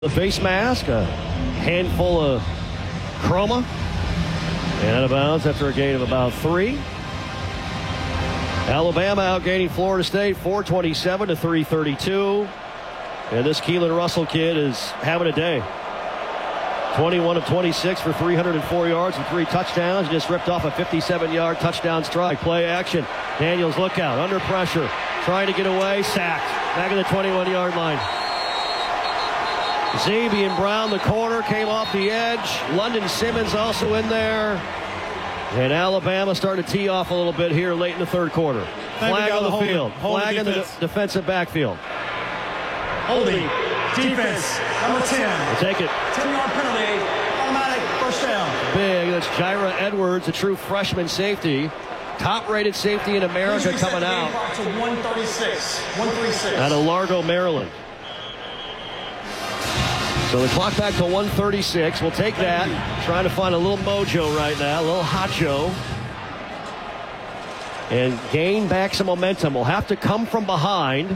The face mask, a handful of chroma, and out of bounds after a gain of about 3. Alabama outgaining Florida State 427 to 332. And this Keelan Russell kid is having a day. 21 of 26 for 304 yards and 3 touchdowns. Just ripped off a 57-yard touchdown strike. Play action. Daniels look out, under pressure, trying to get away, sacked. Back at the 21-yard line. Xavier Brown, the corner, came off the edge. London Simmons also in there. And Alabama started to tee off a little bit here late in the third quarter. Flag on the field. Flag in the defensive backfield. Holding. Defense. Number 10. We'll take it. 10-yard penalty. Automatic first down. Big. That's Jira Edwards, a true freshman safety. Top-rated safety in America coming out. To 136. Out of Largo, Maryland. So the clock back to 136. We'll take that. Trying to find a little mojo right now, a little hotjo. And gain back some momentum. We'll have to come from behind.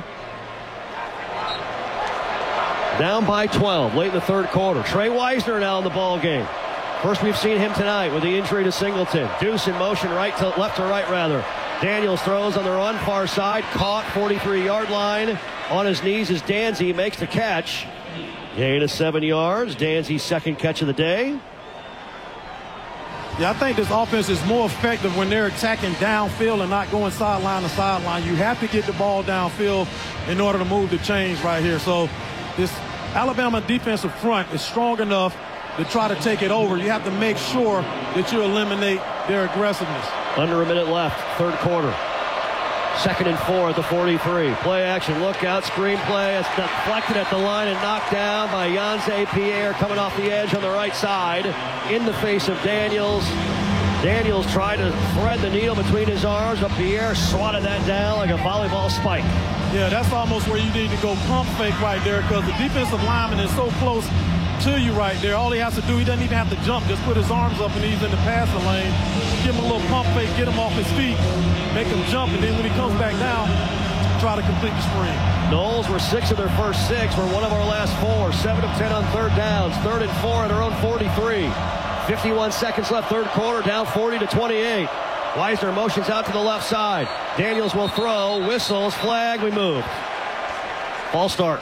Down by 12, late in the third quarter. Trey Wisner now in the ball game. First we've seen him tonight with the injury to Singleton. Deuce in motion, left to right rather. Daniels throws on the run, far side, caught, 43-yard line. On his knees is Danzy, makes the catch. Gain of 7 yards. Danzy's second catch of the day. Yeah, I think this offense is more effective when they're attacking downfield and not going sideline to sideline. You have to get the ball downfield in order to move the chains right here. So this Alabama defensive front is strong enough to try to take it over. You have to make sure that you eliminate their aggressiveness. Under a minute left, third quarter. 2nd and 4 at the 43. Play action, look out, screen play. It's deflected at the line and knocked down by Yanze Pierre coming off the edge on the right side in the face of Daniels. Daniels tried to thread the needle between his arms, but Pierre swatted that down like a volleyball spike. Yeah, that's almost where you need to go pump fake right there because the defensive lineman is so close to you right there. All he has to do, he doesn't even have to jump. Just put his arms up and he's in the passing lane. Give him a little pump fake, get him off his feet, make him jump, and then when he comes back down, try to complete the sprint. Noles were 6 of their first 6. We're 1 of our last 4. 7 of 10 on third downs. 3rd and 4 at their own 43. 51 seconds left, third quarter, down 40 to 28. Wisner motions out to the left side. Daniels will throw, whistles, flag, we move. False start.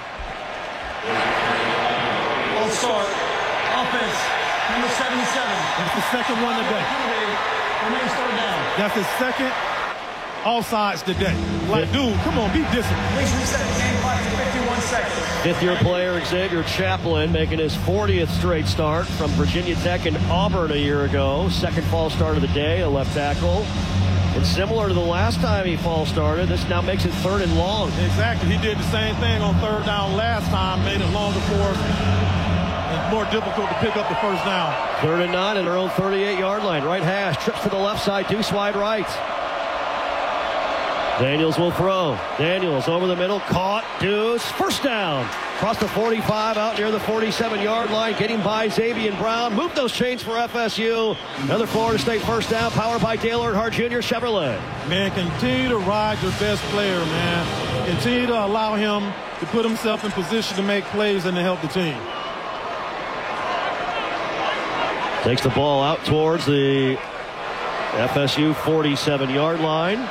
False start. Offense, number 77. That's the second one today. Remains third down. That's his second offsides today. Like, dude, come on, be disciplined. Please reset the game clock to 51 seconds. Fifth-year player Xavier Chaplin making his 40th straight start from Virginia Tech and Auburn a year ago. Second false start of the day, a left tackle. And similar to the last time he false started, this now makes it 3rd and long. Exactly. He did the same thing on third down last time, made it longer for us. It's more difficult to pick up the first down. 3rd and 9 in their own 38-yard line. Right hash, trips to the left side, deuce wide right. Daniels will throw. Daniels over the middle, caught, deuce, first down. Across the 45, out near the 47-yard line, getting by Xavier Brown. Move those chains for FSU. Another Florida State first down, powered by Dale Earnhardt Jr. Chevrolet. Man, continue to ride your best player, man. Continue to allow him to put himself in position to make plays and to help the team. Takes the ball out towards the FSU 47-yard line.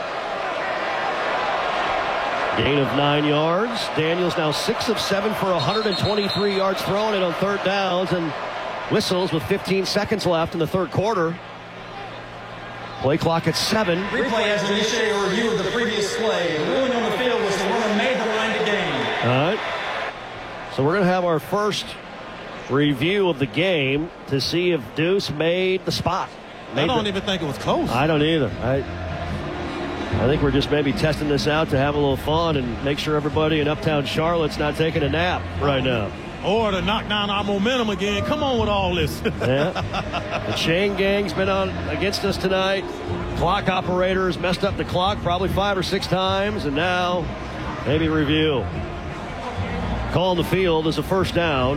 Gain of 9 yards. Daniels now 6 of 7 for 123 yards thrown in on third downs, and whistles with 15 seconds left in the third quarter. Play clock at 7. Replay has initiated a review of the previous play. The ruling on the field was the runner made the line to gain. All right. So we're going to have our first review of the game to see if Deuce made the spot. I don't even think it was close. I don't either. I think we're just maybe testing this out to have a little fun and make sure everybody in Uptown Charlotte's not taking a nap right now. Or to knock down our momentum again. Come on with all this. Yeah. The chain gang's been on against us tonight. Clock operators messed up the clock probably 5 or 6 times, and now maybe review. Call on the field is a first down.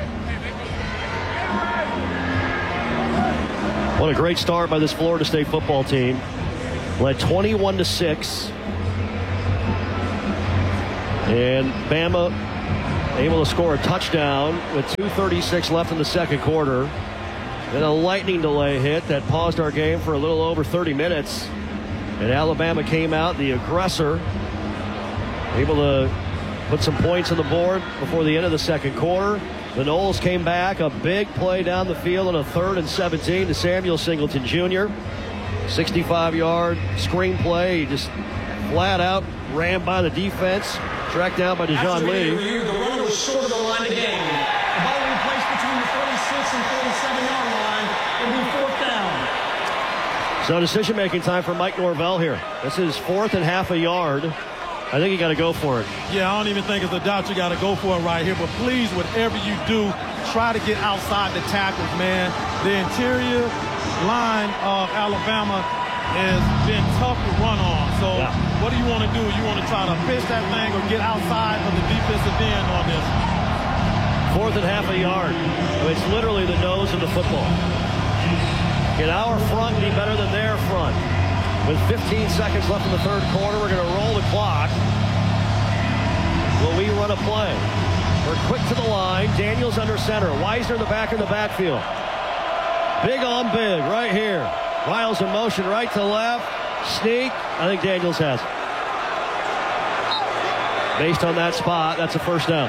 What a great start by this Florida State football team. Led 21-6. And Bama able to score a touchdown with 2:36 left in the second quarter. Then a lightning delay hit that paused our game for a little over 30 minutes. And Alabama came out, the aggressor, able to put some points on the board before the end of the second quarter. The Noles came back, a big play down the field on a 3rd and 17 to Samuel Singleton Jr. 65-yard screen play. He just flat out ran by the defense, tracked down by Dejon Lee. The runner was short of the line of game. The ball will be placed between the 36 and 47-yard line. It'll be 4th down. So decision-making time for Mike Norvell here. This is 4th and half a yard. I think you got to go for it. Yeah, I don't even think it's a doubt you got to go for it right here. But please, whatever you do, try to get outside the tackles, man. The interior line of Alabama has been tough to run on. So what do you want to do? You want to try to pitch that thing or get outside of the defensive end on this? 4th and half a yard. It's literally the nose of the football. Can our front be better than their front? With 15 seconds left in the third quarter, we're going to roll the clock. Will we run a play? We're quick to the line. Daniels under center. Weisner in the back of the backfield. Big on big right here. Miles in motion right to left. Sneak. I think Daniels has it. Based on that spot, that's a first down.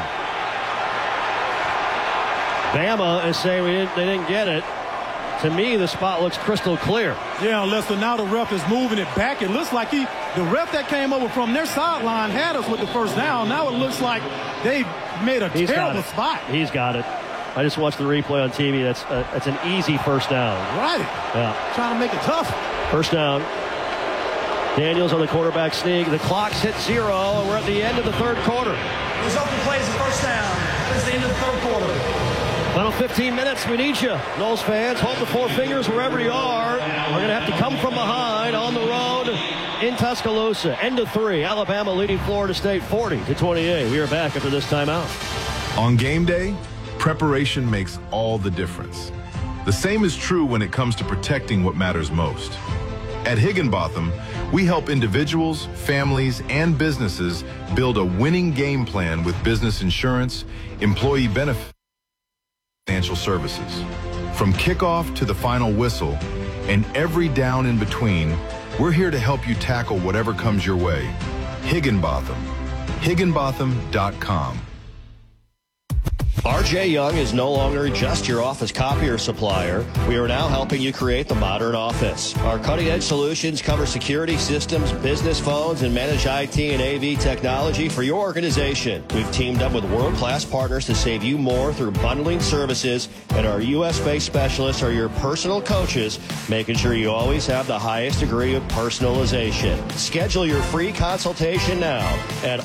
Bama is saying they didn't get it. To me, the spot looks crystal clear. Yeah, Lester, now the ref is moving it back. It looks like the ref that came over from their sideline had us with the first down. Now it looks like they made a terrible spot. He's got it. I just watched the replay on TV. That's an easy first down. Right. Yeah. Trying to make it tough. First down. Daniels on the quarterback sneak. The clock's hit 0, and we're at the end of the third quarter. Resulting plays the first down. That is the end of the third quarter. Final 15 minutes, we need you. Noles fans, hold the 4 fingers wherever you are. We're going to have to come from behind on the road in Tuscaloosa. End of 3. Alabama leading Florida State 40-28. We are back after this timeout. On game day, preparation makes all the difference. The same is true when it comes to protecting what matters most. At Higginbotham, we help individuals, families, and businesses build a winning game plan with business insurance, employee benefits, financial services. From kickoff to the final whistle, and every down in between, we're here to help you tackle whatever comes your way. Higginbotham. Higginbotham.com. RJ Young is no longer just your office copier supplier. We are now helping you create the modern office. Our cutting-edge solutions cover security systems, business phones, and manage IT and AV technology for your organization. We've teamed up with world-class partners to save you more through bundling services, and our U.S.-based specialists are your personal coaches, making sure you always have the highest degree of personalization. Schedule your free consultation now at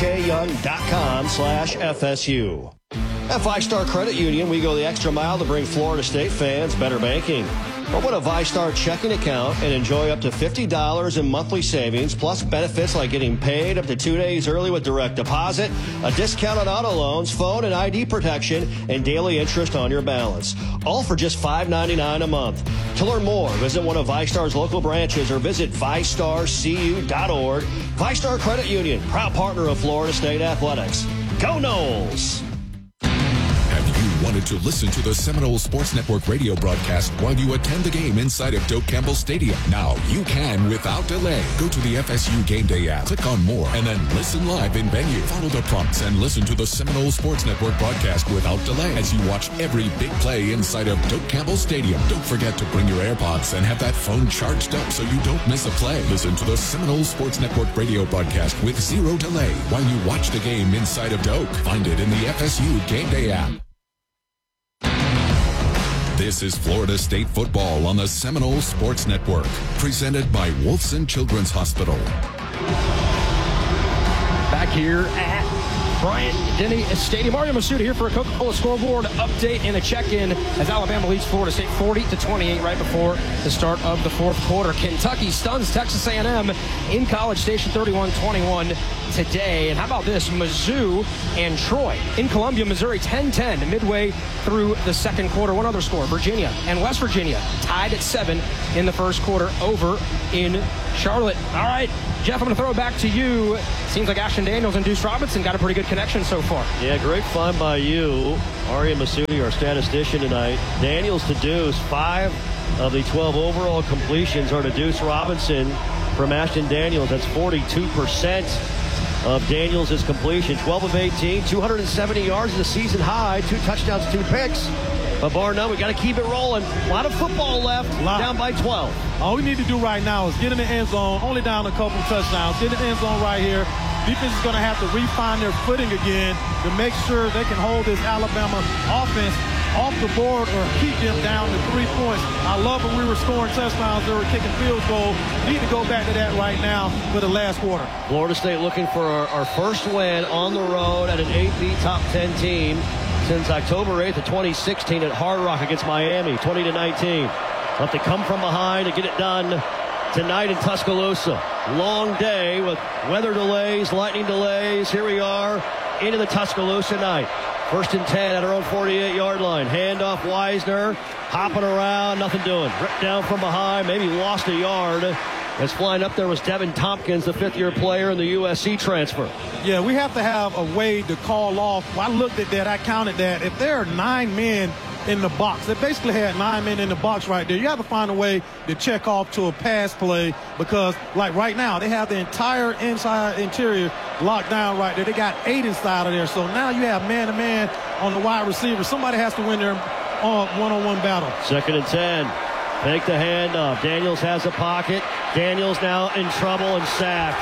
rjyoung.com/FSU. At VyStar Credit Union, we go the extra mile to bring Florida State fans better banking. Open a VyStar checking account and enjoy up to $50 in monthly savings, plus benefits like getting paid up to 2 days early with direct deposit, a discount on auto loans, phone and ID protection, and daily interest on your balance. All for just $5.99 a month. To learn more, visit one of VyStar's local branches or visit VyStarCU.org. VyStar Credit Union, proud partner of Florida State Athletics. Go Noles! Wanted to listen to the Seminole Sports Network radio broadcast while you attend the game inside of Doak Campbell Stadium? Now you can without delay. Go to the FSU Game Day app, click on More, and then listen live in venue. Follow the prompts and listen to the Seminole Sports Network broadcast without delay as you watch every big play inside of Doak Campbell Stadium. Don't forget to bring your AirPods and have that phone charged up so you don't miss a play. Listen to the Seminole Sports Network radio broadcast with 0 delay while you watch the game inside of Doak. Find it in the FSU Game Day app. This is Florida State football on the Seminole Sports Network, presented by Wolfson Children's Hospital. Back here at Bryant-Denny Stadium. Mario Masuda here for a Coca-Cola scoreboard update and a check-in as Alabama leads Florida State 40-28 right before the start of the fourth quarter. Kentucky stuns Texas A&M in College Station 31-21. today. And how about this? Mizzou and Troy in Columbia, Missouri, 10-10 midway through the second quarter. One other score, Virginia and West Virginia tied at 7 in the first quarter over in Charlotte. All right, Jeff, I'm going to throw it back to you. Seems like Ashton Daniels and Deuce Robinson got a pretty good connection so far. Yeah, great fun by you. Aria Masudi, our statistician tonight. Daniels to Deuce, 5 of the 12 overall completions are to Deuce Robinson from Ashton Daniels. That's 42% of Daniels' completion. 12 of 18, 270 yards is a season high, 2 touchdowns, 2 picks. But bar none, we got to keep it rolling. A lot of football left, down by 12. All we need to do right now is get in the end zone, only down a couple touchdowns. Get in the end zone right here. Defense is going to have to refine their footing again to make sure they can hold this Alabama offense off the board or keep them down to 3 points. I love when we were scoring touchdowns, they were kicking field goals. Need to go back to that right now for the last quarter. Florida State looking for our first win on the road at an AP top 10 team since October 8th of 2016 at Hard Rock against Miami, 20-19. Have to come from behind to get it done tonight in Tuscaloosa. Long day with weather delays, lightning delays. Here we are into the Tuscaloosa night. 1st and 10 at our own 48-yard line. Handoff, Wisner, hopping around, nothing doing. Ripped down from behind, maybe lost a yard. As flying up there was Devin Tompkins, the 5th-year player and the USC transfer. Yeah, we have to have a way to call off. I looked at that, I counted that. If there are 9 men in the box, they basically had 9 men in the box right there. You have to find a way to check off to a pass play because, like right now, they have the entire interior locked down right there. They got 8 inside of there. So now you have man-to-man on the wide receiver. Somebody has to win their one-on-one battle. 2nd and 10. Take the handoff. Daniels has a pocket. Daniels now in trouble and sacked.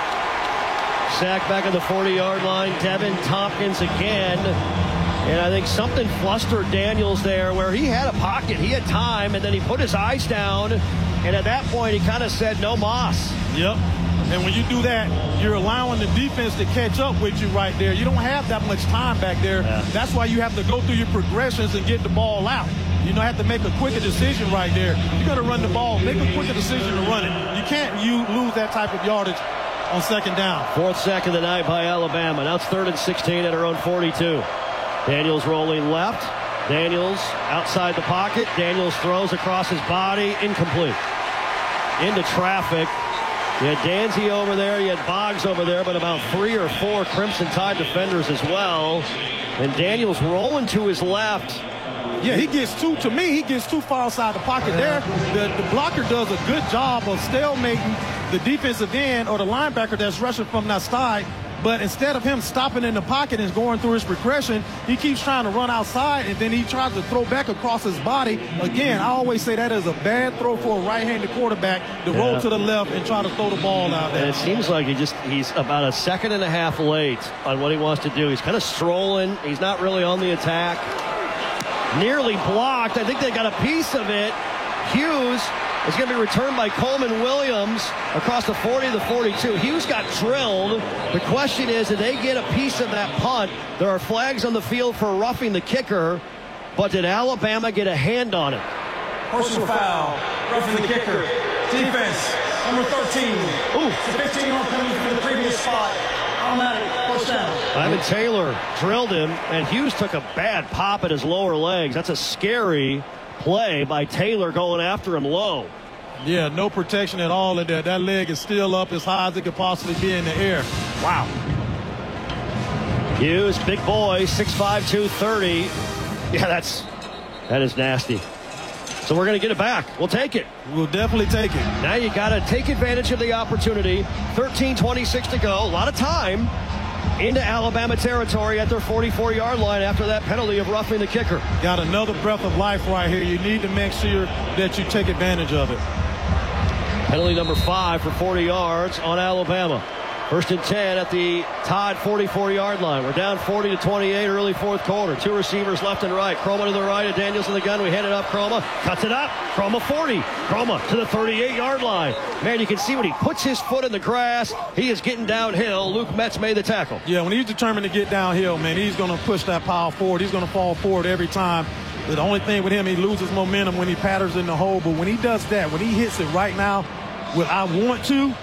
Sacked back at the 40-yard line. Devin Tompkins again. And I think something flustered Daniels there where he had a pocket. He had time, and then he put his eyes down. And at that point, he kind of said, no moss. Yep. And when you do that, you're allowing the defense to catch up with you right there. You don't have that much time back there. Yeah. That's why you have to go through your progressions and get the ball out. You have to make a quicker decision right there. You got to run the ball, make a quicker decision to run it. You can't lose that type of yardage on 2nd down. 4th sack of the night by Alabama. Now it's 3rd and 16 at our own 42. Daniels rolling left. Daniels outside the pocket. Daniels throws across his body. Incomplete. Into traffic. You had Danzy over there. You had Boggs over there, but about 3 or 4 Crimson Tide defenders as well. And Daniels rolling to his left. Yeah, he gets too far outside the pocket there. The blocker does a good job of stalemating the defensive end or the linebacker that's rushing from that side. But instead of him stopping in the pocket and going through his progression, he keeps trying to run outside, and then he tries to throw back across his body. Again, I always say that is a bad throw for a right-handed quarterback to roll to the left and try to throw the ball out there. And it seems like he's about a 2.5 seconds late on what he wants to do. He's kind of strolling. He's not really on the attack. Nearly blocked. I think they got a piece of it. Hughes is going to be returned by Coleman Williams across the 40 to the 42. Hughes got drilled. The question is, did they get a piece of that punt? There are flags on the field for roughing the kicker, but did Alabama get a hand on it? Personal foul, roughing the kicker. Defense, number 13. Ooh. It's a 15-yard penalty for the previous spot. Automatic, first down. Ivan Taylor drilled him, and Hughes took a bad pop at his lower legs. That's a scary play by Taylor going after him low. Yeah, no protection at all in there. That leg is still up as high as it could possibly be in the air. Wow. Hughes, big boy, 6'5", 230. Yeah, that is nasty. So we're going to get it back. We'll take it. We'll definitely take it. Now you got to take advantage of the opportunity. 13:26 to go. A lot of time into Alabama territory at their 44-yard line after that penalty of roughing the kicker. Got another breath of life right here. You need to make sure that you take advantage of it. Penalty number 5 for 40 yards on Alabama. 1st and 10 at the Tide 44-yard line. We're down 40-28 early 4th quarter. 2 receivers left and right. Chroma to the right and Daniels in the gun. We hand it up. Chroma cuts it up. Chroma 40. Chroma to the 38-yard line. Man, you can see when he puts his foot in the grass, he is getting downhill. Luke Metz made the tackle. Yeah, when he's determined to get downhill, man, he's going to push that power forward. He's going to fall forward every time. The only thing with him, he loses momentum when he patters in the hole. But when he does that, when he hits it right now, what I want to,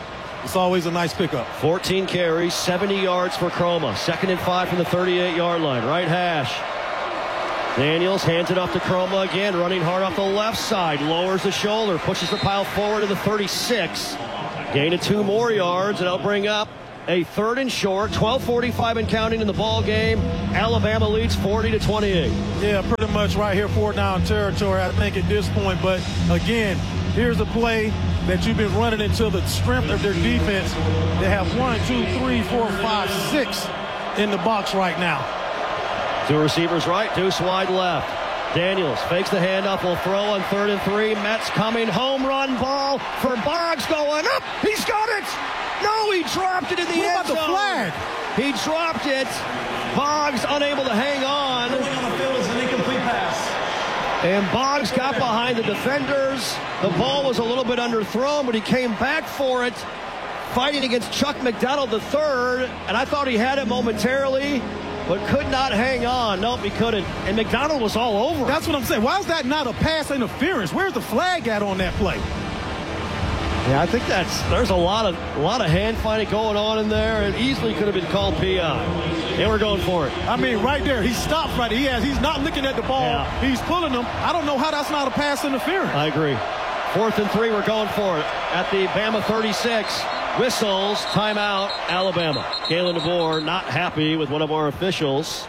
It's always a nice pickup. 14 carries, 70 yards for Chroma. 2nd and 5 from the 38-yard line. Right hash. Daniels hands it off to Chroma again, running hard off the left side. Lowers the shoulder, pushes the pile forward to the 36. Gain of 2 more yards, and it'll bring up a 3rd and short. 12:45 and counting in the ball game. Alabama leads 40-28. Yeah, pretty much right here, 4-down territory, I think, at this point. But, again, here's a play that you've been running into the strength of their defense. They have 1, 2, 3, 4, 5, 6 in the box right now. 2 receivers right, Deuce wide left. Daniels fakes the handoff, will throw on 3rd and 3. Mets coming, home run ball for Boggs going up. He's got it. No, he dropped it in the end zone. What about the flag? He dropped it. Boggs unable to hang on. Going on the field is an incomplete pass. And Boggs got behind the defenders. The ball was a little bit underthrown, but he came back for it, fighting against Chuck McDonald III. And I thought he had it momentarily, but could not hang on. Nope, he couldn't. And McDonald was all over. That's what I'm saying. Why is that not a pass interference? Where's the flag at on that play? Yeah, I think there's a lot of hand fighting going on in there, and easily could have been called PI. And we're going for it. I mean, right there, he stops right there. He's not looking at the ball. Yeah. He's pulling them. I don't know how that's not a pass interference. I agree. 4th and 3, we're going for it at the Bama 36. Whistles, timeout, Alabama. Galen DeBoer not happy with one of our officials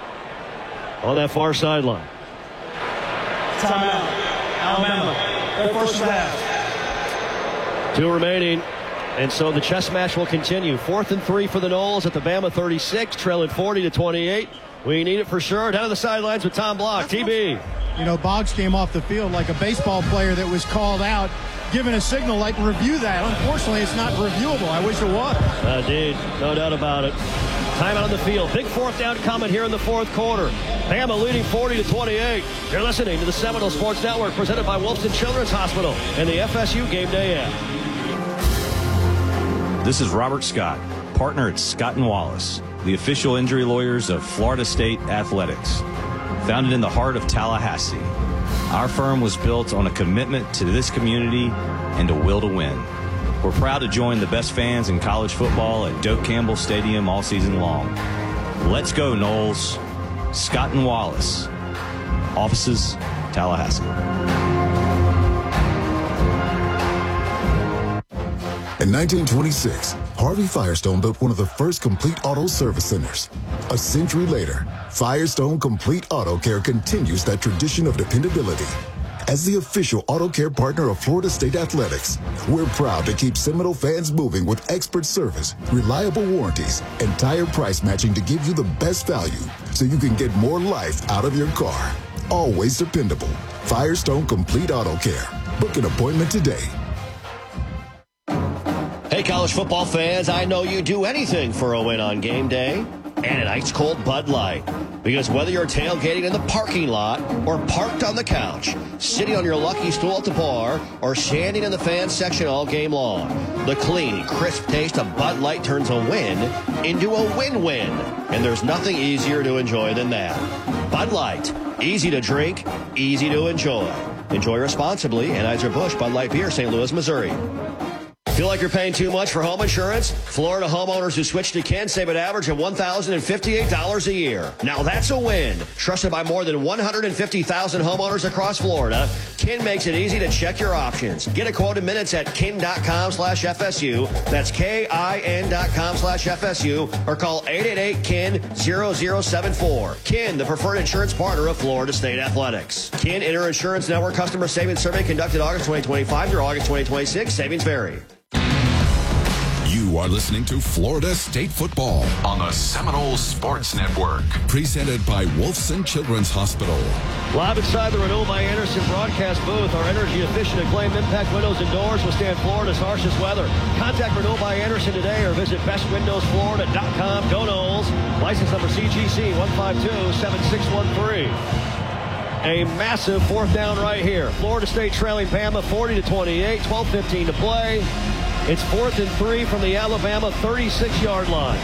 on that far sideline. Timeout. Alabama. Their first half. 2 remaining, and so the chess match will continue. 4th and 3 for the Noles at the Bama 36, trailing 40-28. We need it for sure. Down to the sidelines with Tom Block. TB. You know, Boggs came off the field like a baseball player that was called out, given a signal like review that. Unfortunately, it's not reviewable. I wish it was. Indeed, no doubt about it. Timeout on the field. Big 4th down coming here in the 4th quarter. Bama leading 40-28. You're listening to the Seminole Sports Network, presented by Wolfson Children's Hospital and the FSU Game Day app. This is Robert Scott, partner at Scott & Wallace, the official injury lawyers of Florida State Athletics. Founded in the heart of Tallahassee, our firm was built on a commitment to this community and a will to win. We're proud to join the best fans in college football at Doak Campbell Stadium all season long. Let's go, Noles. Scott & Wallace. Offices, Tallahassee. In 1926, Harvey Firestone built one of the first complete auto service centers. A century later, Firestone Complete Auto Care continues that tradition of dependability. As the official auto care partner of Florida State Athletics, we're proud to keep Seminole fans moving with expert service, reliable warranties, and tire price matching to give you the best value so you can get more life out of your car. Always dependable. Firestone Complete Auto Care. Book an appointment today. Hey, college football fans, I know you do anything for a win on game day. And an ice-cold Bud Light. Because whether you're tailgating in the parking lot or parked on the couch, sitting on your lucky stool at the bar, or standing in the fan section all game long, the clean, crisp taste of Bud Light turns a win into a win-win. And there's nothing easier to enjoy than that. Bud Light. Easy to drink, easy to enjoy. Enjoy responsibly. Anheuser-Busch Bud Light Beer, St. Louis, Missouri. Feel like you're paying too much for home insurance? Florida homeowners who switch to Ken save an average of $1,058 a year. Now that's a win. Trusted by more than 150,000 homeowners across Florida, Ken makes it easy to check your options. Get a quote in minutes at kin.com/FSU. That's KIN.com/FSU, or call 888-KIN-0074. Kin, the preferred insurance partner of Florida State Athletics. Kin Inter-Insurance Network Customer Savings Survey conducted August 2025 through August 2026. Savings vary. You are listening to Florida State Football on the Seminole Sports Network. Presented by Wolfson Children's Hospital. Live inside the Renault by Anderson broadcast booth, our energy-efficient acclaimed impact windows and doors withstand Florida's harshest weather. Contact Renault by Anderson today or visit bestwindowsflorida.com. Go Noles. License number CGC 1527613. A massive 4th down right here. Florida State trailing Bama 40-28, 12:15 to play. It's 4th and 3 from the Alabama 36-yard line.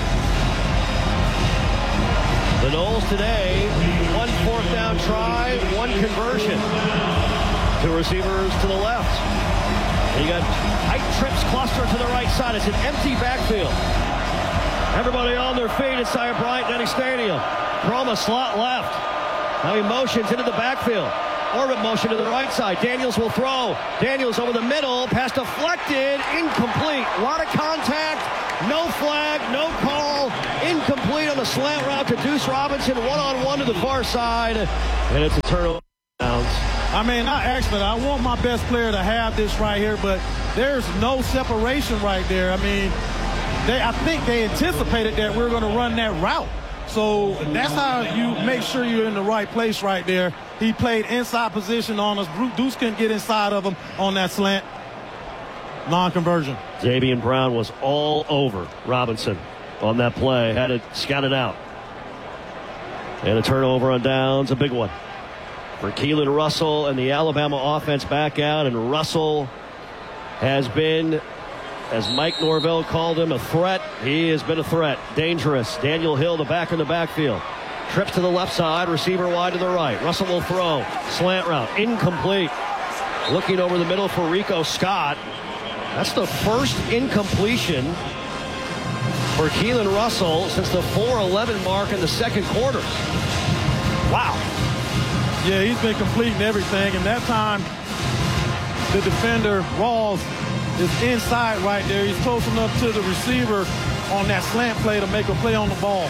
The Noles today, 1 4th down try, 1 conversion. 2 receivers to the left. You got tight trips cluster to the right side. It's an empty backfield. Everybody on their feet inside Bryant-Denny Stadium. Chroma slot left. Now he motions into the backfield. Orbit motion to the right side. Daniels will throw. Daniels over the middle. Pass deflected. Incomplete. A lot of contact. No flag. No call. Incomplete on the slant route to Deuce Robinson. One-on-one to the far side. And it's a turnover. I mean, I want my best player to have this right here, but there's no separation right there. I mean, I think they anticipated that we're going to run that route. So that's how you make sure you're in the right place right there. He played inside position on us. Deuce couldn't get inside of him on that slant. Non-conversion. Xavier Brown was all over Robinson on that play. Had it scouted out. And a turnover on downs, a big one. For Keelan Russell and the Alabama offense back out. And Russell has been, as Mike Norvell called him, a threat. He has been a threat. Dangerous. Daniel Hill, the back in the backfield. Trips to the left side. Receiver wide to the right. Russell will throw. Slant route. Incomplete. Looking over the middle for Rico Scott. That's the first incompletion for Keelan Russell since the 4:11 mark in the second quarter. Wow. Yeah, he's been completing everything, and that time the defender, Rawls, is inside right there. He's close enough to the receiver on that slant play to make a play on the ball.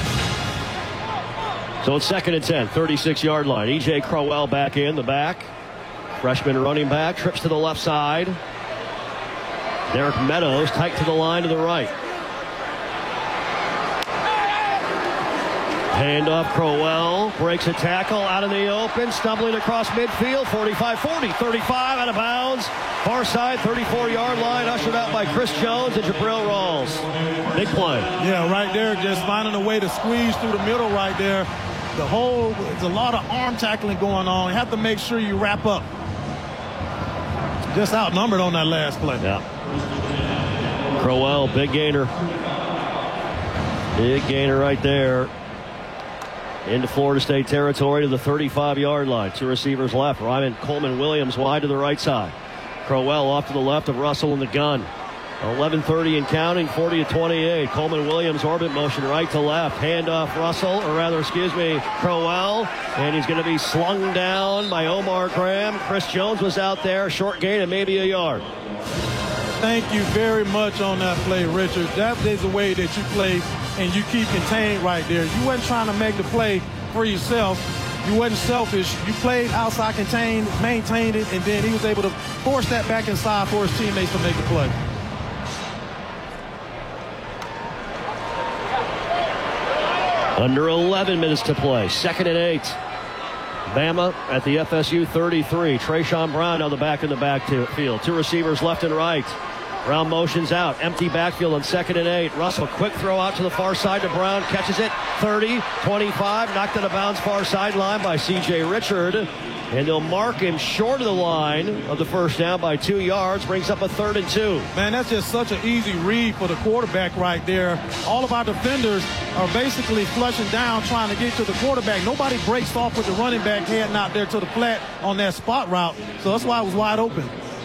So it's 2nd and 10, 36-yard line. E.J. Crowell back in the back. Freshman running back, trips to the left side. Derek Meadows tight to the line to the right. Handoff, Crowell breaks a tackle out in the open, stumbling across midfield, 45-40, 35 out of bounds. Far side, 34-yard line, ushered out by Chris Jones and Jabril Rawls. Big play. Yeah, right there, just finding a way to squeeze through the middle right there. There's a lot of arm tackling going on. You have to make sure you wrap up. Just outnumbered on that last play. Yeah. Crowell, big gainer. Big gainer right there. Into Florida State territory to the 35-yard line. Two receivers left. Ryman Coleman Williams wide to the right side. Crowell off to the left of Russell in the gun. 11:30 and counting, 40-28. Coleman Williams orbit motion right to left. Handoff Crowell. And he's going to be slung down by Omar Graham. Chris Jones was out there. Short gain and maybe a yard. Thank you very much on that play, Richard. That is the way that you play and you keep contained right there. You wasn't trying to make the play for yourself. You wasn't selfish. You played outside contained, maintained it, and then he was able to force that back inside for his teammates to make the play. Under 11 minutes to play. 2nd and 8. Bama at the FSU 33. Trayshawn Brown on the back in the backfield. Two receivers left and right. Brown motions out. Empty backfield on 2nd and 8. Russell, quick throw out to the far side to Brown. Catches it. 30, 25. Knocked out of bounds far sideline by C.J. Richard. And they'll mark him short of the line of the first down by 2 yards. Brings up a 3rd and 2. Man, that's just such an easy read for the quarterback right there. All of our defenders are basically flushing down trying to get to the quarterback. Nobody breaks off with the running back heading out there to the flat on that spot route. So that's why it was wide open.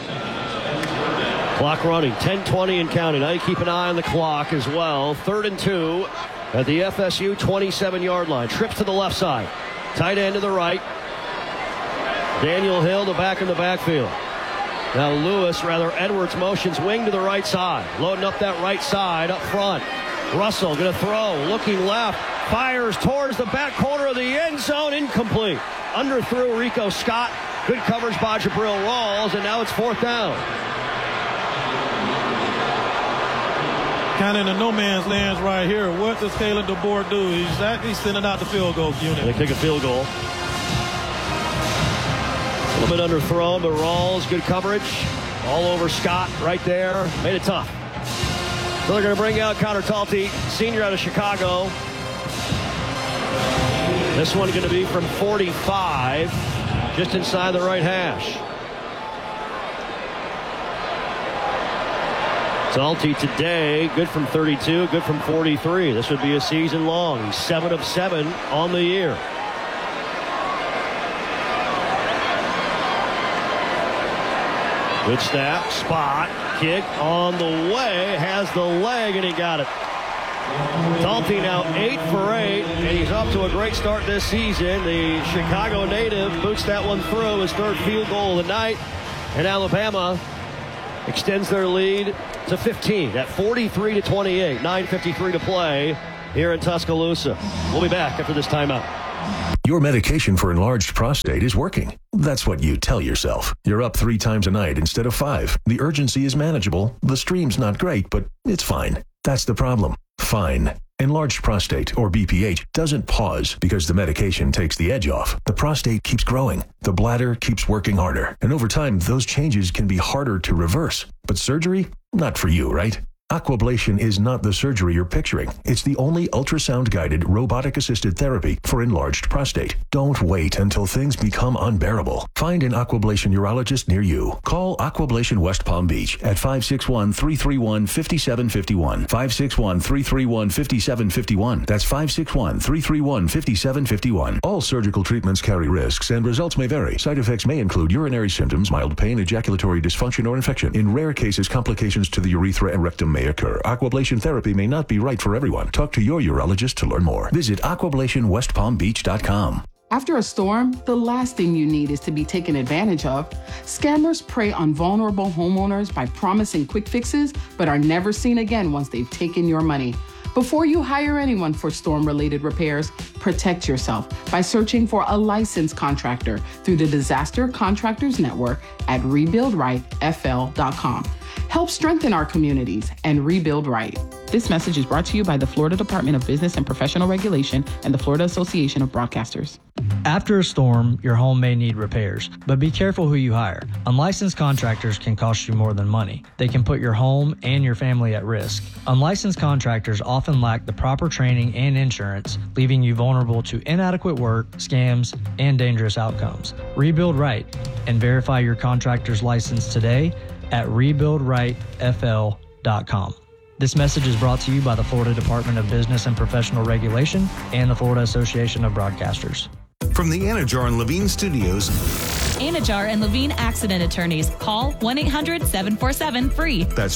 Clock running, 10:20 and counting. Now you keep an eye on the clock as well. 3rd and 2 at the FSU 27-yard line. Trips to the left side. Tight end to the right. Daniel Hill, the back in the backfield. Now Edwards motions wing to the right side. Loading up that right side up front. Russell going to throw, looking left. Fires towards the back corner of the end zone. Incomplete. Underthrew Rico Scott. Good coverage by Jabril Rawls, and now it's 4th down. Kind of in the no man's land right here. What does Kalen DeBoer do? He's sending out the field goal unit. They kick a field goal. A little bit underthrown, but Rawls, good coverage. All over Scott right there. Made it tough. So they're going to bring out Connor Talty, senior out of Chicago. This one going to be from 45, just inside the right hash. Talty today, good from 32, good from 43. This would be a season long. He's 7 of 7 on the year. Good snap, spot, kick on the way, has the leg, and he got it. Dalty now 8 for 8, and he's off to a great start this season. The Chicago native boots that one through, his third field goal of the night, and Alabama extends their lead to 15 at 43-28, 9:53 to play here in Tuscaloosa. We'll be back after this timeout. Your medication for enlarged prostate is working. That's what you tell yourself. You're up 3 times a night instead of 5. The urgency is manageable. The stream's not great, but it's fine. That's the problem. Fine. Enlarged prostate, or BPH, doesn't pause because the medication takes the edge off. The prostate keeps growing. The bladder keeps working harder. And over time, those changes can be harder to reverse. But surgery? Not for you, right? Aquablation is not the surgery you're picturing. It's the only ultrasound-guided, robotic-assisted therapy for enlarged prostate. Don't wait until things become unbearable. Find an Aquablation urologist near you. Call Aquablation West Palm Beach at 561-331-5751. 561-331-5751. That's 561-331-5751. All surgical treatments carry risks and results may vary. Side effects may include urinary symptoms, mild pain, ejaculatory dysfunction, or infection. In rare cases, complications to the urethra and rectum may occur. Aquablation therapy may not be right for everyone. Talk to your urologist to learn more. Visit aquablationwestpalmbeach.com. After a storm, the last thing you need is to be taken advantage of. Scammers prey on vulnerable homeowners by promising quick fixes, but are never seen again once they've taken your money. Before you hire anyone for storm-related repairs, protect yourself by searching for a licensed contractor through the Disaster Contractors Network at rebuildrightfl.com. Help strengthen our communities and rebuild right. This message is brought to you by the Florida Department of Business and Professional Regulation and the Florida Association of Broadcasters. After a storm, your home may need repairs, but be careful who you hire. Unlicensed contractors can cost you more than money. They can put your home and your family at risk. Unlicensed contractors often lack the proper training and insurance, leaving you vulnerable to inadequate work, scams, and dangerous outcomes. Rebuild right and verify your contractor's license today at rebuildrightfl.com. This message is brought to you by the Florida Department of Business and Professional Regulation and the Florida Association of Broadcasters. From the Anajar and Levine Studios. Anajar and Levine Accident Attorneys. Call 1-800-747-FREE. That's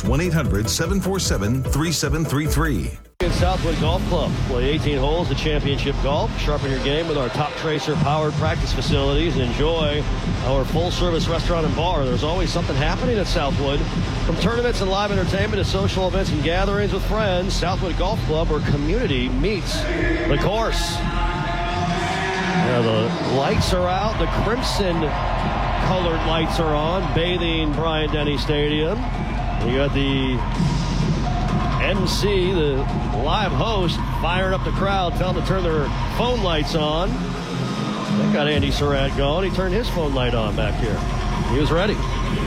1-800-747-3733. Southwood Golf Club. Play 18 holes of championship golf. Sharpen your game with our Top Tracer powered practice facilities and enjoy our full-service restaurant and bar. There's always something happening at Southwood. From tournaments and live entertainment to social events and gatherings with friends, Southwood Golf Club, where community meets the course. Now the lights are out. The crimson-colored lights are on, bathing Bryant-Denny Stadium. You got the MC, the live host, firing up the crowd, telling them to turn their phone lights on. That got Andy Surratt going. He turned his phone light on back here. He was ready.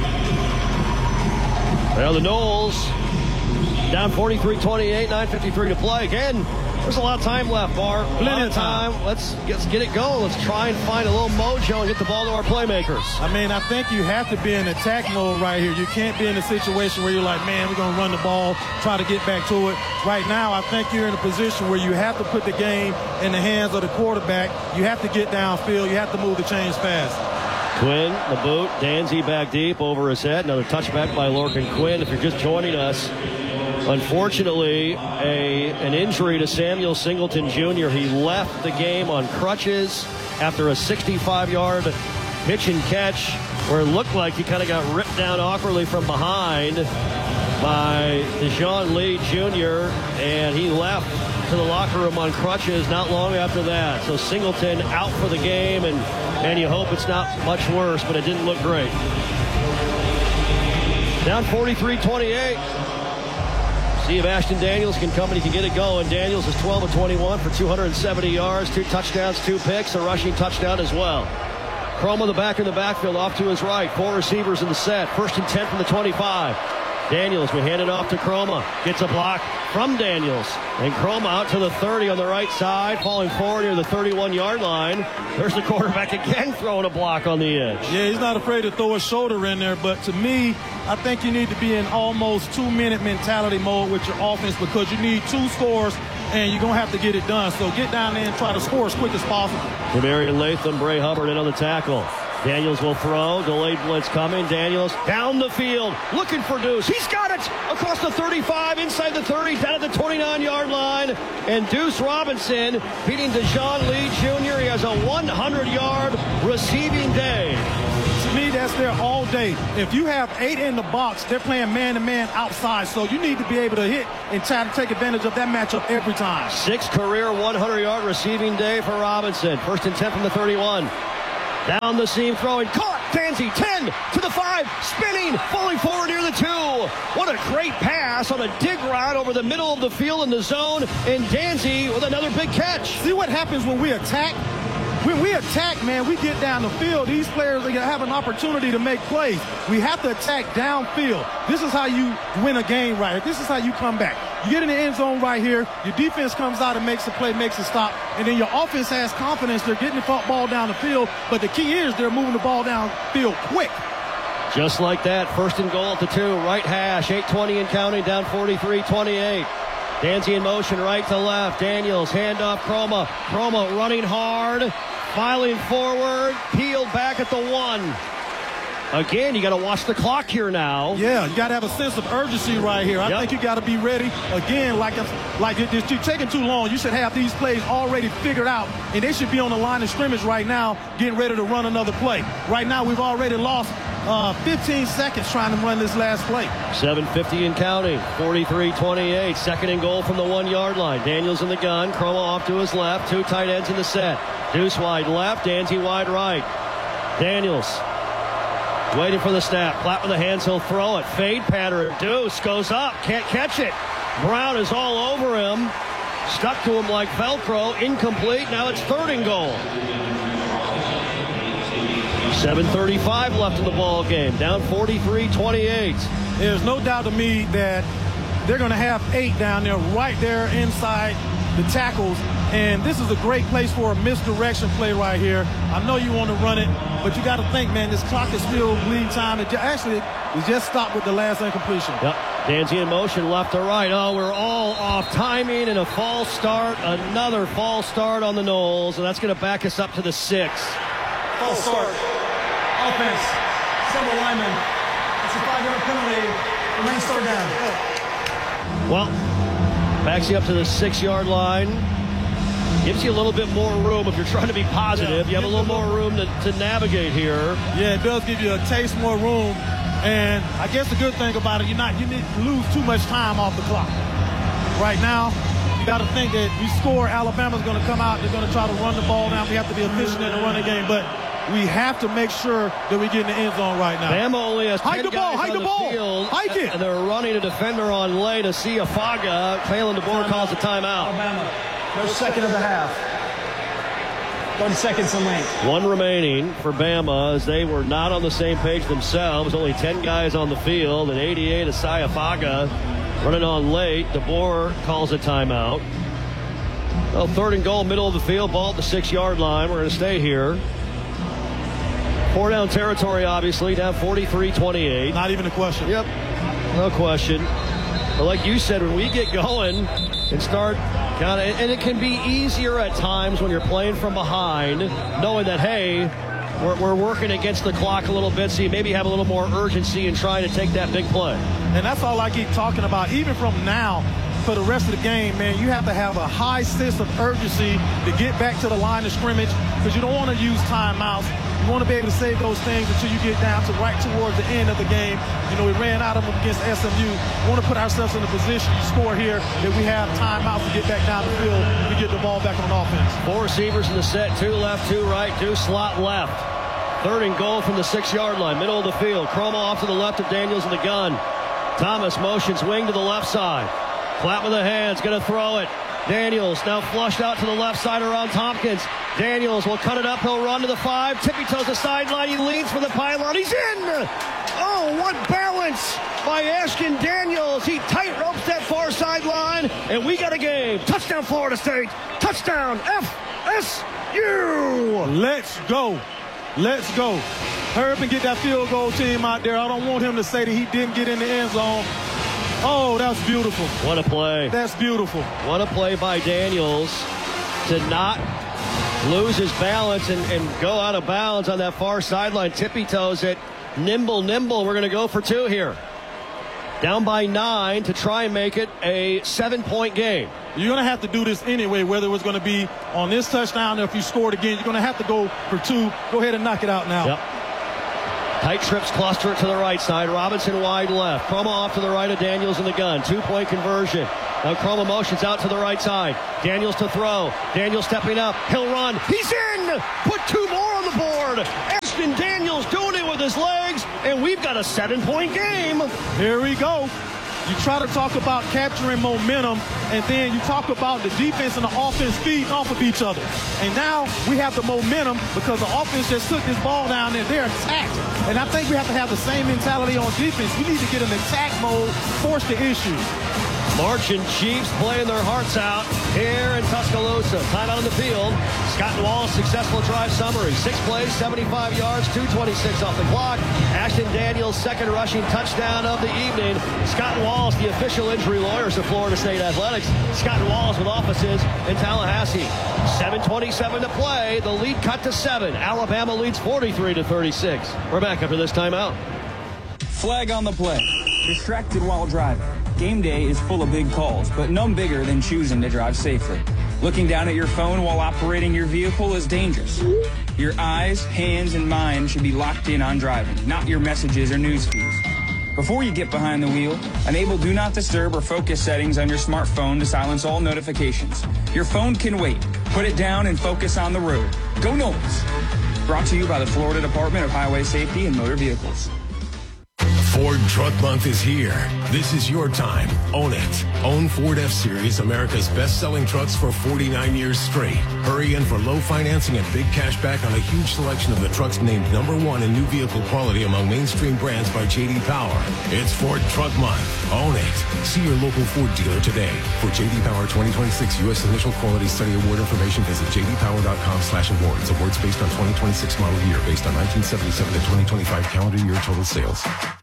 Now the Noles down 43-28, 9:53 to play. Again, there's a lot of time left, Bar. Plenty of time. Let's get it going. Let's try and find a little mojo and get the ball to our playmakers. I mean, I think you have to be in attack mode right here. You can't be in a situation where you're like, man, we're going to run the ball, try to get back to it. Right now, I think you're in a position where you have to put the game in the hands of the quarterback. You have to get downfield. You have to move the chains fast. Quinn, the boot, Danzy back deep over his head. Another touchback by Lorcan Quinn. If you're just joining us, unfortunately, an injury to Samuel Singleton Jr. He left the game on crutches after a 65-yard pitch and catch where it looked like he kind of got ripped down awkwardly from behind by Deshaun Lee Jr., and he left to the locker room on crutches not long after that. So Singleton out for the game, and you hope it's not much worse, but it didn't look great. Down 43-28. See if Ashton Daniels can come and he can get it going. Daniels is 12 of 21 for 270 yards, 2 touchdowns, 2 picks, a rushing touchdown as well. Chroma, the back in the backfield, off to his right. 4 receivers in the set. 1st and 10 from the 25. Daniels, we hand it off to Chroma. Gets a block from Daniels. And Chroma out to the 30 on the right side, falling forward near the 31-yard line. There's the quarterback again throwing a block on the edge. Yeah, he's not afraid to throw his shoulder in there, but to me, I think you need to be in almost 2-minute mentality mode with your offense because you need 2 scores and you're going to have to get it done. So get down there and try to score as quick as possible. Demarion Latham, Bray Hubbard in on the tackle. Daniels will throw. Delayed blitz coming. Daniels down the field looking for Deuce. He's got it across the 35, inside the 30, down at the 29-yard line. And Deuce Robinson beating Deshaun Lee Jr. He has a 100-yard receiving day. To me, that's there all day. If you have 8 in the box, they're playing man-to-man outside. So you need to be able to hit and try to take advantage of that matchup every time. 6 career 100-yard receiving day for Robinson. 1st and 10 from the 31. Down the seam, throwing, caught, Danzy, 10 to the 5, spinning, falling forward near the 2. What a great pass on a dig route over the middle of the field in the zone, and Danzy with another big catch. See what happens when we attack? When we attack, man, we get down the field. These players are going to have an opportunity to make plays. We have to attack downfield. This is how you win a game right here. This is how you come back. You get in the end zone right here. Your defense comes out and makes a play, makes a stop. And then your offense has confidence. They're getting the ball down the field. But the key is they're moving the ball downfield quick. Just like that, 1st and goal at the 2. Right hash, 8:20 and counting, down 43-28. Danzy in motion, right to left. Daniels, handoff, Chroma. Chroma running hard, filing forward, peeled back at the 1. Again, you got to watch the clock here now. Yeah, you got to have a sense of urgency right here. I think you got to be ready. Again, like it's taking too long. You should have these plays already figured out, and they should be on the line of scrimmage right now, getting ready to run another play. Right now, we've already lost 15 seconds trying to run this last play. 7:50 and counting, 43-28. 2nd and goal from the 1-yard line. Daniels in the gun, Chroma off to his left. 2 tight ends in the set. Deuce wide left, Danzy wide right. Daniels waiting for the snap. Platt with the hands, he'll throw it. Fade pattern. Deuce goes up, can't catch it. Brown is all over him. Stuck to him like Velcro. Incomplete. Now it's 3rd and goal. 7:35 left in the ball game. Down 43-28. There's no doubt to me that they're going to have 8 down there, right there inside the tackles. And this is a great place for a misdirection play right here. I know you want to run it, but you got to think, man, this clock is still bleeding time. It just stopped with the last incompletion. Yep. Danzy in motion, left to right. Oh, we're all off timing and a false start. Another false start on the Noles, and that's going to back us up to the 6. False start. Offense. Several linemen. It's a 5-yard penalty. Remains 3rd down. Well, backs you up to the 6-yard line. Gives you a little bit more room if you're trying to be positive. You have a little more room to navigate here. Yeah, it does give you a taste more room. And I guess the good thing about it, you need to lose too much time off the clock. Right now, you got to think that we score, Alabama's going to come out, they're going to try to run the ball down. We have to be efficient in the running game, but we have to make sure that we get in the end zone right now. Bama only has 10 guys on the field. Hike it. And they're running a defender on lay to see Afaga. Kalen DeBoer calls a timeout. Alabama. No second of the half. 30 seconds in length. 1 remaining for Bama as they were not on the same page themselves. Only 10 guys on the field. And 88 Asai Afaga running on late. DeBoer calls a timeout. Well, 3rd and goal, middle of the field, ball at the 6-yard line. We're going to stay here. 4 down territory, obviously, down 43-28. Not even a question. Yep, no question. But like you said, when we get going and start kind of, and it can be easier at times when you're playing from behind, knowing that, hey, we're working against the clock a little bit, so you maybe have a little more urgency in trying to take that big play. And that's all I keep talking about. Even from now for the rest of the game, man, you have to have a high sense of urgency to get back to the line of scrimmage because you don't want to use timeouts. You want to be able to save those things until you get down to right towards the end of the game. You know, we ran out of them against SMU. We want to put ourselves in a position to score here that we have timeouts to get back down the field to get the ball back on offense. 4 receivers in the set, 2 left, 2 right, 2 slot left. 3rd and goal from the 6-yard line, middle of the field. Chroma off to the left of Daniels in the gun. Thomas motions wing to the left side. Platt with the hands, going to throw it. Daniels now flushed out to the left side around Tompkins. Daniels will cut it up. He'll run to the 5. Tippy toes the sideline. He leans for the pylon. He's in! Oh, what balance by Ashton Daniels. He tight ropes that far sideline. And we got a game. Touchdown, Florida State. Touchdown, FSU. Let's go. Let's go. Hurry up and get that field goal team out there. I don't want him to say that he didn't get in the end zone. Oh, that's beautiful. What a play. That's beautiful. What a play by Daniels to not loses balance and go out of bounds on that far sideline. Tippy toes it. Nimble. We're going to go for 2 here. Down by 9 to try and make it a 7-point game. You're going to have to do this anyway, whether it was going to be on this touchdown or if you scored again. You're going to have to go for 2. Go ahead and knock it out now. Yep. Tight trips cluster to the right side. Robinson wide left. Chroma off to the right of Daniels in the gun. 2-point conversion. Now Chroma motions out to the right side. Daniels to throw. Daniels stepping up. He'll run. He's in! Put 2 more on the board. Ashton Daniels doing it with his legs, and we've got a 7-point game. Here we go. You try to talk about capturing momentum, and then you talk about the defense and the offense feeding off of each other. And now we have the momentum because the offense just took this ball down there. They're attacked. And I think we have to have the same mentality on defense. We need to get in attack mode, force the issue. Marching Chiefs playing their hearts out here in Tuscaloosa. Time out on the field. Scott and Wallace successful drive summary. 6 plays, 75 yards, 2:26 off the clock. Ashton Daniels, second rushing touchdown of the evening. Scott and Wallace, the official injury lawyers of Florida State Athletics. Scott and Wallace with offices in Tallahassee. 7:27 to play. The lead cut to 7. Alabama leads 43-36. We're back after this timeout. Flag on the play. Distracted while driving. Game day is full of big calls, but none bigger than choosing to drive safely. Looking down at your phone while operating your vehicle is dangerous. Your eyes, hands, and mind should be locked in on driving, not your messages or news feeds. Before you get behind the wheel, enable Do Not Disturb or Focus settings on your smartphone to silence all notifications. Your phone can wait. Put it down and focus on the road. Go Noles! Brought to you by the Florida Department of Highway Safety and Motor Vehicles. Ford Truck Month is here. This is your time. Own it. Own Ford F-Series, America's best-selling trucks for 49 years straight. Hurry in for low financing and big cash back on a huge selection of the trucks named #1 in new vehicle quality among mainstream brands by J.D. Power. It's Ford Truck Month. Own it. See your local Ford dealer today. For J.D. Power 2026 U.S. Initial Quality Study Award information, visit jdpower.com/awards. Awards based on 2026 model year, based on 1977 to 2025 calendar year total sales.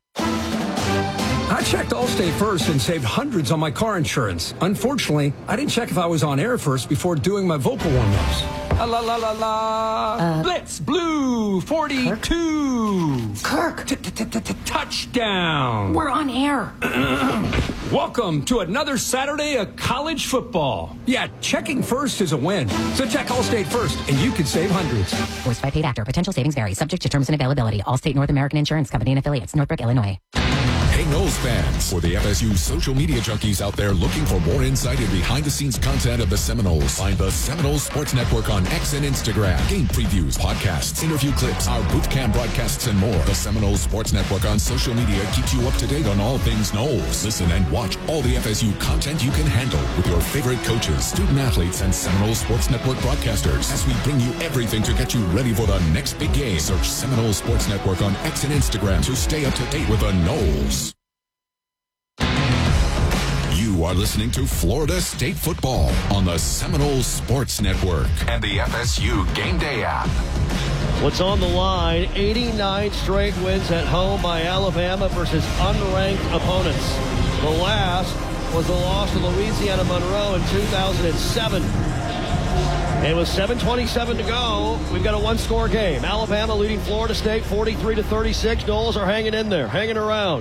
I checked Allstate first and saved hundreds on my car insurance. Unfortunately, I didn't check if I was on air first before doing my vocal warm-ups. La la la la la. Blitz Blue 42. Kirk. Touchdown. We're on air. Welcome to another Saturday of college football. Yeah, checking first is a win. So check Allstate first, and you could save hundreds. Voiced by paid actor. Potential savings vary. Subject to terms and availability. Allstate North American Insurance Company and affiliates. Northbrook, Illinois. Hey, Noles fans, for the FSU social media junkies out there looking for more insight and behind-the-scenes content of the Seminoles, find the Seminoles Sports Network on X and Instagram. Game previews, podcasts, interview clips, our boot camp broadcasts, and more. The Seminoles Sports Network on social media keeps you up to date on all things Noles. Listen and watch all the FSU content you can handle with your favorite coaches, student-athletes, and Seminoles Sports Network broadcasters as we bring you everything to get you ready for the next big game. Search Seminoles Sports Network on X and Instagram to stay up to date with the Noles. You are listening to Florida State football on the Seminoles Sports Network and the FSU Game Day app. What's on the line? 89 straight wins at home by Alabama versus unranked opponents. The last was the loss to Louisiana Monroe in 2007. And with 7:27 to go, we've got a one-score game. Alabama leading Florida State 43-36. Noles are hanging in there, hanging around.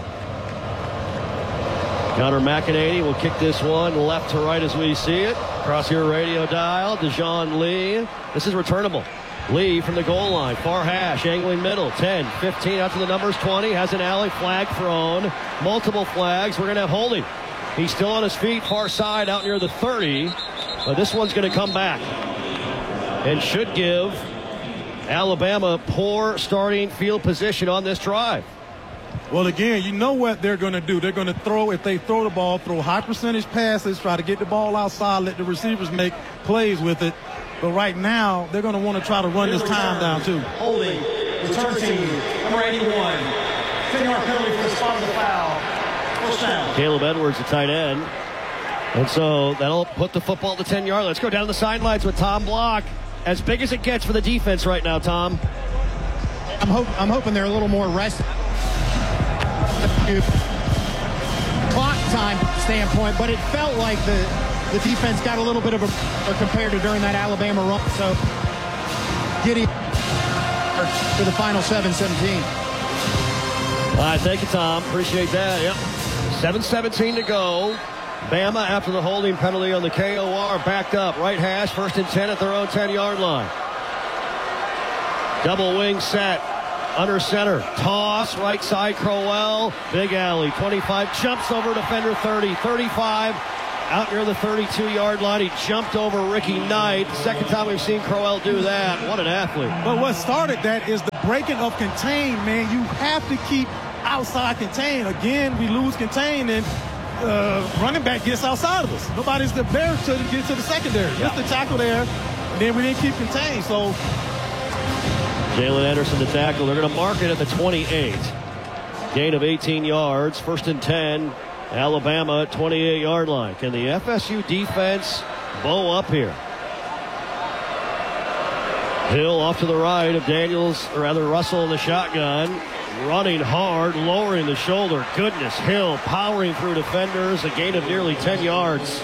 Connor McEnany will kick this one left to right as we see it. Across your radio dial, Dejon Lee. This is returnable. Lee from the goal line, far hash, angling middle, 10, 15, out to the numbers, 20, has an alley, flag thrown, multiple flags. We're going to have holding. He's still on his feet, far side, out near the 30, but this one's going to come back and should give Alabama poor starting field position on this drive. Well, again, you know what they're going to do. They're going to throw, if they throw the ball, throw high percentage passes, try to get the ball outside, let the receivers make plays with it. But right now, they're going to want to try to run this time down, too. Holding, return team, number 81. 10-yard penalty for the spot of the foul. First down. Caleb Edwards, the tight end. And so that'll put the football at the 10-yard. Let's go down the sidelines with Tom Block. As big as it gets for the defense right now, Tom. I'm hoping they're a little more rested. Clock time standpoint, but it felt like the the defense got a little bit of a compared to during that Alabama run. So Giddy for the final 7-17. All right, thank you, Tom. Appreciate that. Yep. 7:17 to go. Bama, after the holding penalty on the KOR, backed up. Right hash, 1st and 10 at their own 10-yard line. Double wing set. Under center. Toss. Right side, Crowell. Big alley. 25. Jumps over defender 30. 35. Out near the 32-yard line. He jumped over Ricky Knight. Second time we've seen Crowell do that. What an athlete. But what started that is the breaking of contain, man. You have to keep outside contain. Again, we lose contain, and running back gets outside of us. Nobody's there to get to the secondary. Just the tackle there, and then we didn't keep contained. So Jalen Anderson to tackle. They're going to mark it at the 28. Gain of 18 yards. 1st and 10. Alabama 28-yard line. Can the FSU defense bow up here? Hill off to the right of Daniels, or rather Russell in the shotgun. Running hard, lowering the shoulder. Goodness, Hill powering through defenders. A gain of nearly 10 yards.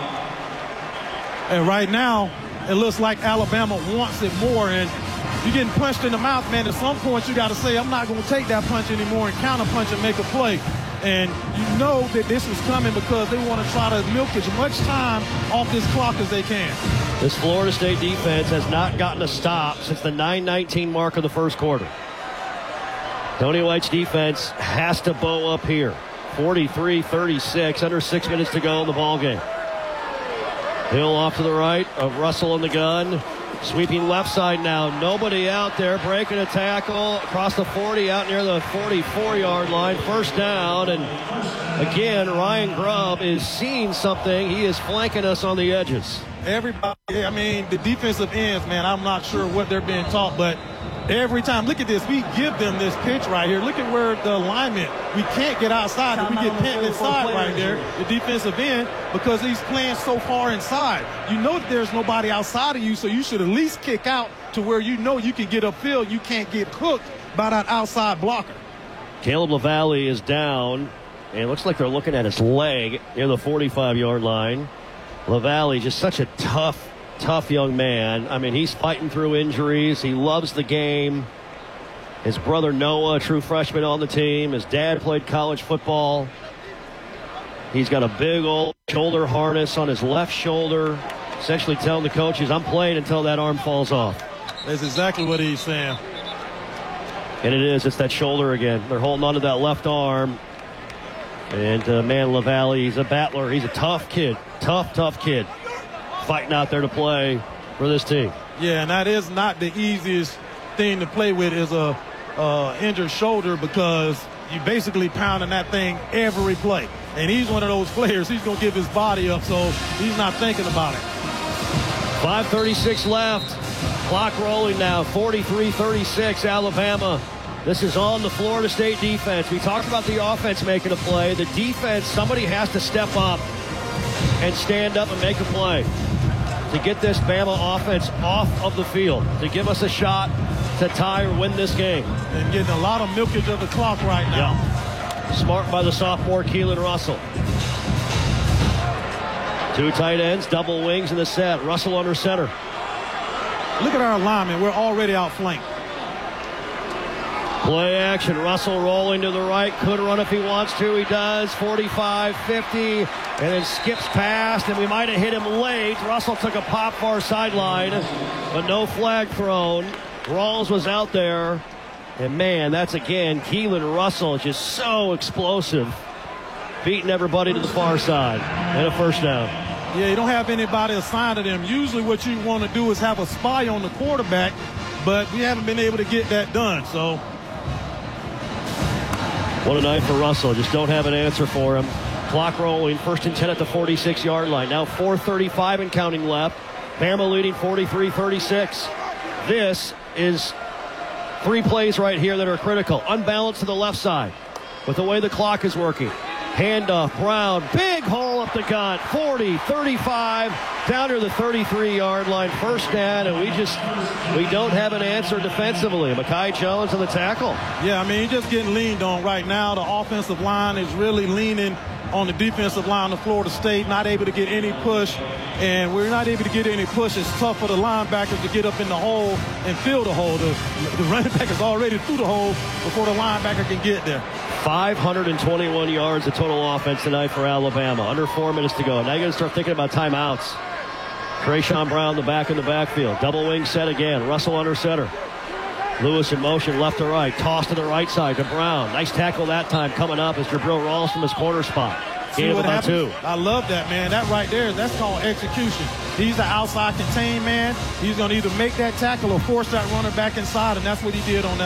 And right now, it looks like Alabama wants it more. And you're getting punched in the mouth, man. At some point, you got to say, I'm not going to take that punch anymore and counter punch and make a play. And you know that this is coming because they want to try to milk as much time off this clock as they can. This Florida State defense has not gotten a stop since the 9:19 mark of the first quarter. Tony White's defense has to bow up here. 43-36, under 6 minutes to go in the ball game. Hill off to the right of Russell in the gun. Sweeping left side now. Nobody out there. Breaking a tackle across the 40 out near the 44-yard line. First down. And again, Ryan Grubb is seeing something. He is flanking us on the edges. Everybody, I mean, the defensive ends, man, I'm not sure what they're being taught, but every time, look at this. We give them this pitch right here. Look at where the alignment, we can't get outside. We get pinned inside right there, the defensive end, because he's playing so far inside. You know that there's nobody outside of you, so you should at least kick out to where you know you can get upfield. You can't get cooked by that outside blocker. Caleb LaValle is down, and it looks like they're looking at his leg near the 45-yard line. LaValle, just such a tough young man. I mean, he's fighting through injuries. He loves the game. His brother Noah, a true freshman on the team. His dad played college football. He's got a big old shoulder harness on his left shoulder, essentially telling the coaches, I'm playing until that arm falls off. That's exactly what he's saying. And it is. It's that shoulder again. They're holding on to that left arm. And, man, LaValle, he's a battler. He's a tough kid. Tough kid. Fighting out there to play for this team. Yeah, and that is not the easiest thing to play with, is a injured shoulder, because you basically pounding that thing every play. And he's one of those players. He's going to give his body up, so he's not thinking about it. 5:36 left. Clock rolling now. 43-36 Alabama. This is on the Florida State defense. We talked about the offense making a play. The defense, somebody has to step up and stand up and make a play to get this Bama offense off of the field, to give us a shot to tie or win this game. And getting a lot of milkage of the clock right now. Yeah. Smart by the sophomore Keelan Russell. Two tight ends, double wings in the set. Russell under center. Look at our alignment. We're already outflanked. Play action. Russell rolling to the right. Could run if he wants to. He does. 45, 50, and then skips past, and we might have hit him late. Russell took a pop far sideline, but no flag thrown. Rawls was out there. And, man, that's, again, Keelan Russell, just so explosive, beating everybody to the far side, and a first down. Yeah, you don't have anybody assigned to them. Usually what you want to do is have a spy on the quarterback, but we haven't been able to get that done, so. What a night for Russell. Just don't have an answer for him. Clock rolling. 1st and 10 at the 46-yard line. Now 4:35 and counting left. Bama leading 43-36. This is 3 plays right here that are critical. Unbalanced to the left side with the way the clock is working. Handoff, Brown, big hole up the gut. 40, 35, down to the 33-yard line. First down, and we don't have an answer defensively. Mekhi Jones on the tackle. Yeah, I mean, he's just getting leaned on right now. The offensive line is really leaning on the defensive line of Florida State, not able to get any push. And we're not able to get any push. It's tough for the linebackers to get up in the hole and fill the hole. The running back is already through the hole before the linebacker can get there. 521 yards of total offense tonight for Alabama. Under 4 minutes to go. Now you got to start thinking about timeouts. Trayshawn Brown, the back in the backfield. Double wing set again. Russell under center. Lewis in motion, left to right. Toss to the right side to Brown. Nice tackle that time coming up as Jabril Rawls from his corner spot. Gain of about 2. I love that, man. That right there, that's called execution. He's the outside contained man. He's going to either make that tackle or force that runner back inside, and that's what he did on that.